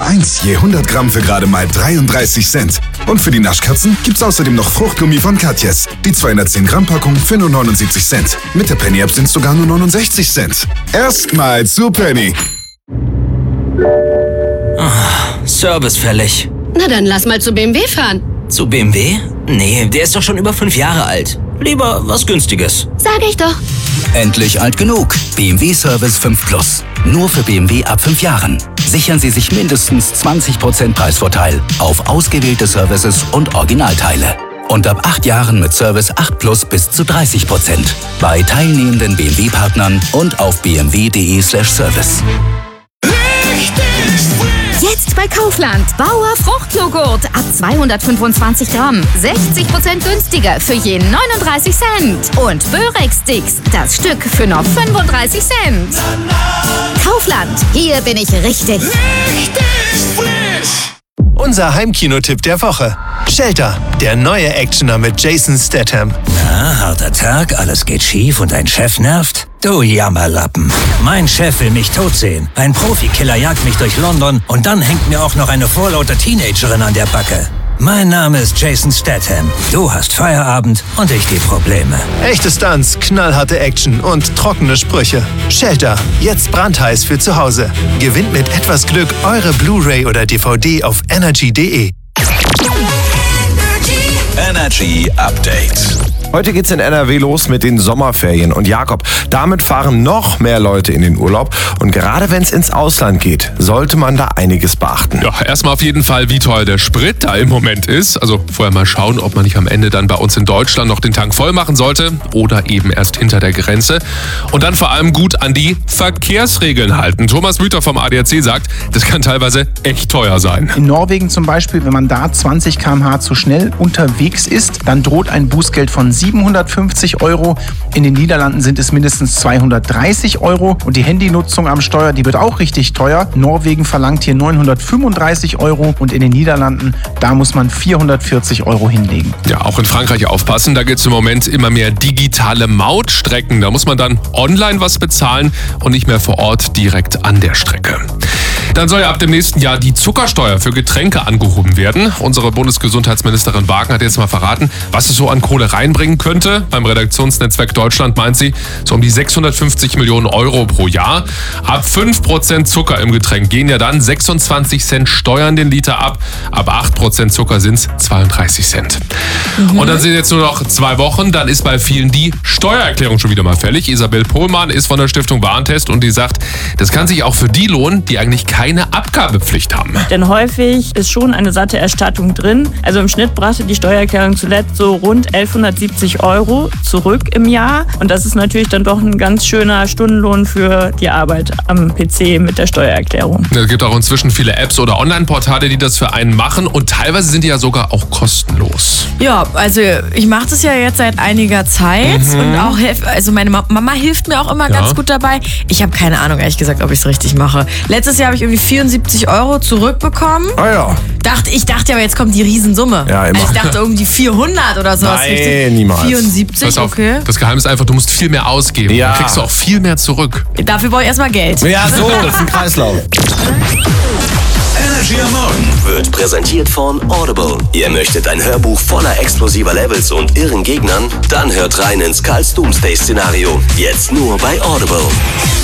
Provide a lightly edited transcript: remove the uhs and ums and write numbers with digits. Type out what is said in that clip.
1 je 100 Gramm für gerade mal 33 Cent. Und für die Naschkatzen gibt's außerdem noch Fruchtgummi von Katjes. Die 210 Gramm Packung für nur 79 Cent. Mit der Penny App sind's sogar nur 69 Cent. Erstmal zu Penny. Service fällig. Na dann lass mal zu BMW fahren. Zu BMW? Nee, der ist doch schon über 5 Jahre alt. Lieber was Günstiges. Sag ich doch. Endlich alt genug. BMW Service 5 Plus. Nur für BMW ab 5 Jahren. Sichern Sie sich mindestens 20% Preisvorteil auf ausgewählte Services und Originalteile. Und ab 8 Jahren mit Service 8 Plus bis zu 30%. Bei teilnehmenden BMW-Partnern und auf bmw.de/service. Jetzt bei Kaufland. Bauer Fruchtjoghurt ab 225 Gramm. 60% günstiger für je 39 Cent. Und Börek-Sticks, das Stück für nur 35 Cent. Kaufland, hier bin ich richtig. Unser Heimkinotipp der Woche. Shelter, der neue Actioner mit Jason Statham. Na, harter Tag, alles geht schief und dein Chef nervt? Du Jammerlappen. Mein Chef will mich tot sehen. Ein Profikiller jagt mich durch London und dann hängt mir auch noch eine vorlaute Teenagerin an der Backe. Mein Name ist Jason Statham. Du hast Feierabend und ich die Probleme. Echte Stunts, knallharte Action und trockene Sprüche. Shelter, jetzt brandheiß für zu Hause. Gewinnt mit etwas Glück eure Blu-ray oder DVD auf energy.de. Energy Update. Heute geht's in NRW los mit den Sommerferien. Und Jakob, damit fahren noch mehr Leute in den Urlaub. Und gerade wenn es ins Ausland geht, sollte man da einiges beachten. Ja, erstmal auf jeden Fall, wie teuer der Sprit da im Moment ist. Also vorher mal schauen, ob man nicht am Ende dann bei uns in Deutschland noch den Tank voll machen sollte oder eben erst hinter der Grenze. Und dann vor allem gut an die Verkehrsregeln halten. Thomas Müther vom ADAC sagt, das kann teilweise echt teuer sein. In Norwegen zum Beispiel, wenn man da 20 km/h zu schnell unterwegs ist, dann droht ein Bußgeld von 750 Euro. In den Niederlanden sind es mindestens 230 Euro. Und die Handynutzung am Steuer, die wird auch richtig teuer. Norwegen verlangt hier 935 Euro und in den Niederlanden, da muss man 440 Euro hinlegen. Ja, auch in Frankreich aufpassen. Da gibt es im Moment immer mehr digitale Mautstrecken. Da muss man dann online was bezahlen und nicht mehr vor Ort direkt an der Strecke. Dann soll ja ab dem nächsten Jahr die Zuckersteuer für Getränke angehoben werden. Unsere Bundesgesundheitsministerin Wagen hat jetzt mal verraten, was es so an Kohle reinbringen könnte. Beim Redaktionsnetzwerk Deutschland meint sie, so um die 650 Millionen Euro pro Jahr. Ab 5% Zucker im Getränk gehen ja dann 26 Cent Steuern den Liter ab. Ab 8% Zucker sind es 32 Cent. Und dann sind jetzt nur noch 2 Wochen, dann ist bei vielen die Steuererklärung schon wieder mal fällig. Isabel Pohlmann ist von der Stiftung Warentest und die sagt, das kann sich auch für die lohnen, die eigentlich keine Abgabepflicht haben. Denn häufig ist schon eine satte Erstattung drin. Also im Schnitt brachte die Steuererklärung zuletzt so rund 1170 Euro zurück im Jahr. Und das ist natürlich dann doch ein ganz schöner Stundenlohn für die Arbeit am PC mit der Steuererklärung. Es gibt auch inzwischen viele Apps oder Online-Portale, die das für einen machen und teilweise sind die ja sogar auch kostenlos. Ja, also ich mache das ja jetzt seit einiger Zeit und auch also meine Mama hilft mir auch immer ganz gut dabei. Ich habe keine Ahnung, ehrlich gesagt, ob ich es richtig mache. Letztes Jahr habe ich irgendwie 74 Euro zurückbekommen. Ah ja. Ich dachte aber, jetzt kommt die Riesensumme. Ja, immer. Also ich dachte irgendwie 400 oder sowas. Nein, niemals. 74, Pass auf, okay. das Geheimnis ist einfach, du musst viel mehr ausgeben. Ja. Dann kriegst du auch viel mehr zurück. Dafür brauche ich erstmal Geld. Ja, so, das ist ein Kreislauf. Energy am Morgen wird präsentiert von Audible. Ihr möchtet ein Hörbuch voller explosiver Levels und irren Gegnern? Dann hört rein ins Karls Doomsday-Szenario. Jetzt nur bei Audible.